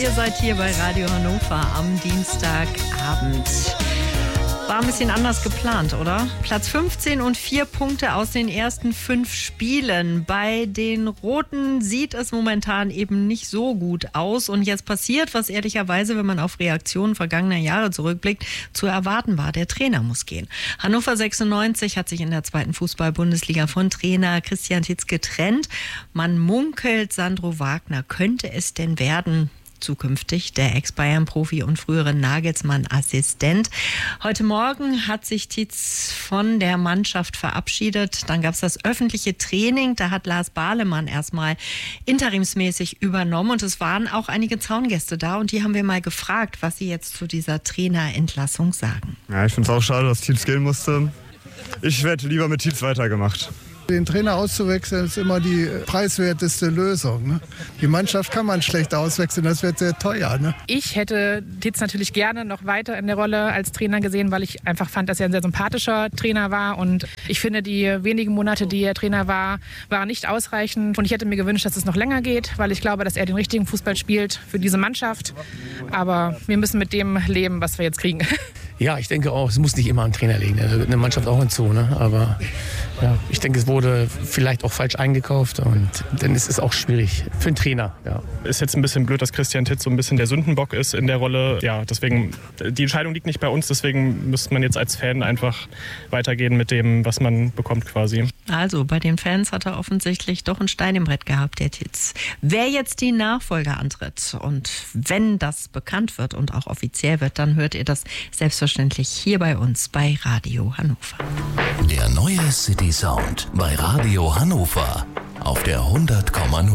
Ihr seid hier bei Radio Hannover am Dienstagabend. War ein bisschen anders geplant, oder? Platz 15 und 4 Punkte aus den ersten 5 Spielen. Bei den Roten sieht es momentan eben nicht so gut aus. Und jetzt passiert, was ehrlicherweise, wenn man auf Reaktionen vergangener Jahre zurückblickt, zu erwarten war. Der Trainer muss gehen. Hannover 96 hat sich in der 2. Fußball-Bundesliga von Trainer Christian Titz getrennt. Man munkelt, Sandro Wagner könnte es denn werden. Zukünftig der Ex-Bayern-Profi und frühere Nagelsmann-Assistent. Heute Morgen hat sich Titz von der Mannschaft verabschiedet. Dann gab es das öffentliche Training. Da hat Lars Bahlemann erstmal interimsmäßig übernommen. Und es waren auch einige Zaungäste da. Und die haben wir mal gefragt, was sie jetzt zu dieser Trainerentlassung sagen. Ja, ich finde es auch schade, dass Titz gehen musste. Ich hätte lieber mit Titz weitergemacht. Den Trainer auszuwechseln ist immer die preiswerteste Lösung. Ne? Die Mannschaft kann man schlecht auswechseln, das wird sehr teuer. Ne? Ich hätte Titz natürlich gerne noch weiter in der Rolle als Trainer gesehen, weil ich einfach fand, dass er ein sehr sympathischer Trainer war. Und ich finde, die wenigen Monate, die er Trainer war, waren nicht ausreichend. Und ich hätte mir gewünscht, dass es noch länger geht, weil ich glaube, dass er den richtigen Fußball spielt für diese Mannschaft. Aber wir müssen mit dem leben, was wir jetzt kriegen. Ja, ich denke auch, es muss nicht immer am Trainer liegen. Da gehört eine Mannschaft auch hinzu. Ne? Aber ja, ich denke, es wurde vielleicht auch falsch eingekauft und dann ist es auch schwierig für einen Trainer. Ja. Ist jetzt ein bisschen blöd, dass Christian Titz so ein bisschen der Sündenbock ist in der Rolle. Ja, deswegen, die Entscheidung liegt nicht bei uns, deswegen müsste man jetzt als Fan einfach weitergehen mit dem, was man bekommt quasi. Also bei den Fans hat er offensichtlich doch einen Stein im Brett gehabt, der Titz. Wer jetzt die Nachfolger antritt und wenn das bekannt wird und auch offiziell wird, dann hört ihr das selbstverständlich hier bei uns bei Radio Hannover. Der neue City Sound bei Radio Hannover auf der 100,0.